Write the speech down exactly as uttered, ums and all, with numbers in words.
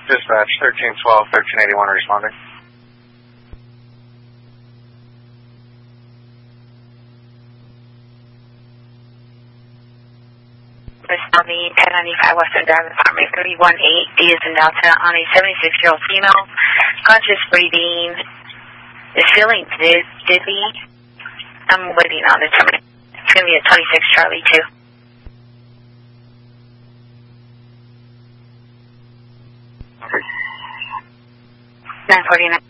Dispatch, thirteen twelve, thirteen eighty-one responding. Responding ten ninety-five Western Drive, apartment three one eight, D is in Delta, on a seventy-six-year-old female, conscious breathing, is feeling dizzy. I'm waiting on the terminal. It's going to be at twenty-six Charlie two. nine forty-nine.